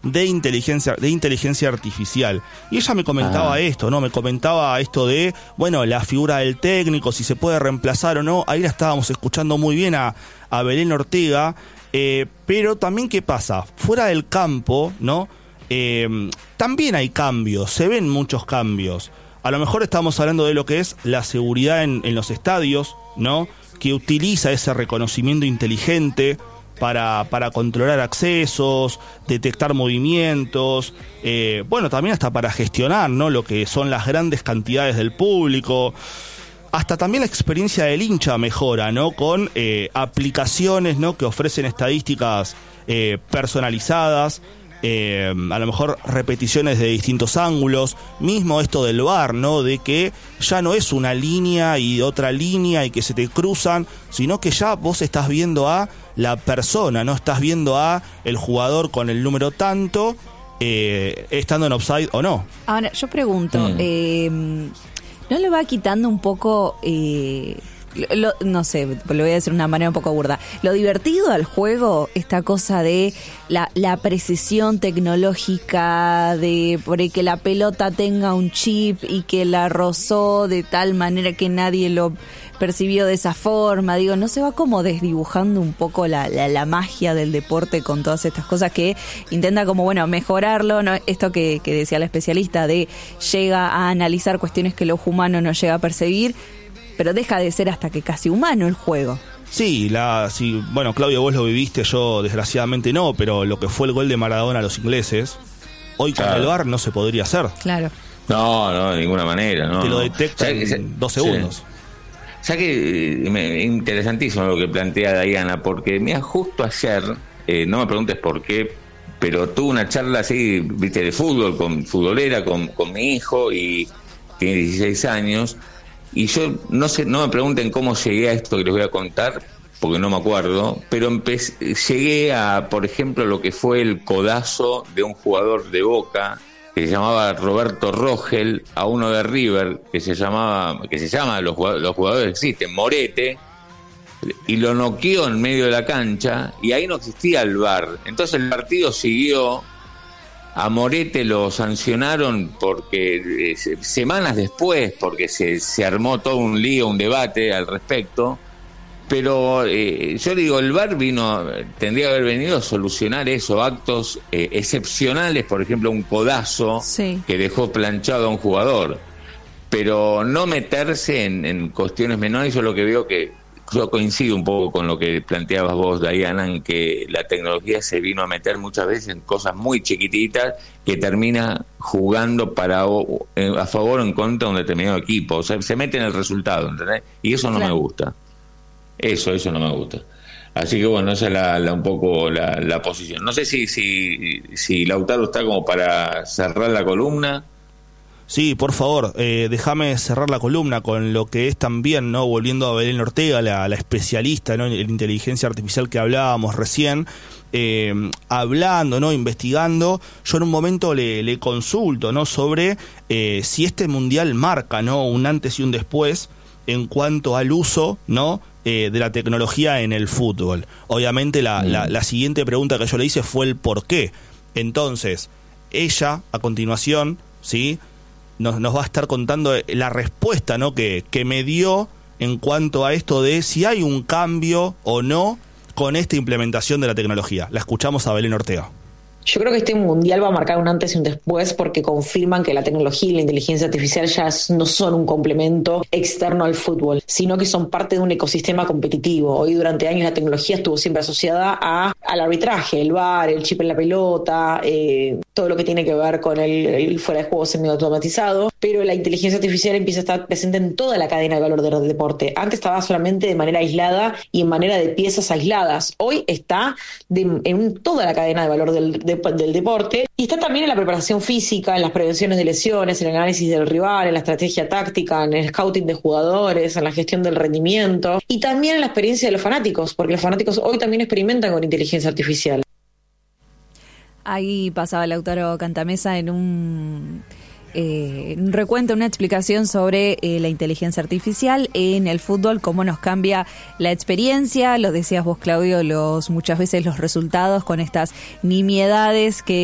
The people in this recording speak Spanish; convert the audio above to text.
de inteligencia artificial. Y ella me comentaba esto, ¿no? Me comentaba esto de, bueno, la figura del técnico, si se puede reemplazar o no. Ahí la estábamos escuchando muy bien a Belén Ortega. Pero también, ¿qué pasa? Fuera del campo, ¿no? También hay cambios, se ven muchos cambios. A lo mejor estamos hablando de lo que es la seguridad en los estadios, ¿no? Que utiliza ese reconocimiento inteligente para controlar accesos, detectar movimientos, bueno, también hasta para gestionar, ¿no? Lo que son las grandes cantidades del público. Hasta también la experiencia del hincha mejora, ¿no? Con aplicaciones, ¿no? Que ofrecen estadísticas personalizadas, a lo mejor repeticiones de distintos ángulos, mismo esto del VAR, ¿no? De que ya no es una línea y otra línea y que se te cruzan, sino que ya vos estás viendo a la persona, ¿no? Estás viendo a el jugador con el número tanto, estando en offside o no. Ahora, yo pregunto, ¿no le va quitando un poco, no sé, lo voy a decir de una manera un poco burda, lo divertido al juego, esta cosa de la precisión tecnológica, de por ahí que la pelota tenga un chip y que la rozó de tal manera que nadie lo percibió de esa forma? Digo, ¿no se va como desdibujando un poco la magia del deporte con todas estas cosas que intenta como, bueno, mejorarlo, ¿no? Esto que decía la especialista de llega a analizar cuestiones que el ojo humano no llega a percibir, pero deja de ser hasta que casi humano el juego. Sí, bueno, Claudio, vos lo viviste, yo desgraciadamente no, pero lo que fue el gol de Maradona a los ingleses, hoy con el VAR no se podría hacer. Claro. No, de ninguna manera. No, te lo detecta en 2 segundos. Sí. O sea que interesantísimo lo que plantea Diana, porque mira, justo ayer, no me preguntes por qué, pero tuve una charla así, viste, de fútbol, con futbolera, con mi hijo, y tiene 16 años, y yo no me pregunten cómo llegué a esto que les voy a contar, porque no me acuerdo, pero llegué a, por ejemplo, lo que fue el codazo de un jugador de Boca, que se llamaba Roberto Rogel, a uno de River, que se llama, los jugadores existen, Morete, y lo noqueó en medio de la cancha, y ahí no existía el VAR. Entonces el partido siguió, a Morete lo sancionaron porque semanas después, porque se armó todo un lío, un debate al respecto. Pero yo digo, el VAR tendría que haber venido a solucionar eso, actos excepcionales, por ejemplo, un codazo que dejó planchado a un jugador, pero no meterse en cuestiones menores. Yo lo que veo que yo coincido un poco con lo que planteabas vos, Diana, en que la tecnología se vino a meter muchas veces en cosas muy chiquititas que termina jugando a favor o en contra de un determinado equipo. O sea, se mete en el resultado, ¿entendés? Y eso no me gusta. Eso no me gusta. Así que bueno, esa es un poco la posición. No sé si Lautaro está como para cerrar la columna. Sí, por favor, déjame cerrar la columna con lo que es también, ¿no? Volviendo a Belén Ortega, la especialista, ¿no? En inteligencia artificial que hablábamos recién, hablando, ¿no? Investigando. Yo en un momento le consulto, ¿no? Sobre si este mundial marca, ¿no? Un antes y un después en cuanto al uso, ¿no? De la tecnología en el fútbol. Obviamente la siguiente pregunta que yo le hice fue el por qué. Entonces, ella, a continuación, ¿sí? Nos va a estar contando la respuesta, ¿no? que me dio en cuanto a esto de si hay un cambio o no con esta implementación de la tecnología. La escuchamos a Belén Ortega. Yo creo que este mundial va a marcar un antes y un después porque confirman que la tecnología y la inteligencia artificial ya no son un complemento externo al fútbol, sino que son parte de un ecosistema competitivo. Hoy durante años la tecnología estuvo siempre asociada al arbitraje, el VAR, el chip en la pelota, todo lo que tiene que ver con el fuera de juego semiautomatizado, pero la inteligencia artificial empieza a estar presente en toda la cadena de valor del deporte. Antes estaba solamente de manera aislada y en manera de piezas aisladas. Hoy está en toda la cadena de valor del deporte, y está también en la preparación física, en las prevenciones de lesiones, en el análisis del rival, en la estrategia táctica, en el scouting de jugadores, en la gestión del rendimiento, y también en la experiencia de los fanáticos, porque los fanáticos hoy también experimentan con inteligencia artificial. Ahí pasaba Lautaro Cantamesa en un recuento, una explicación sobre la inteligencia artificial en el fútbol, cómo nos cambia la experiencia, lo decías vos, Claudio, muchas veces los resultados con estas nimiedades que